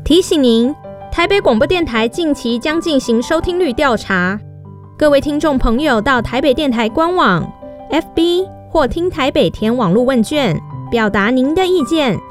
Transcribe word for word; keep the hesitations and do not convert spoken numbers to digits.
提醒您，台北广播电台近期将进行收听率调查，各位听众朋友到台北电台官网、F B 或听台北填网络问卷，表达您的意见，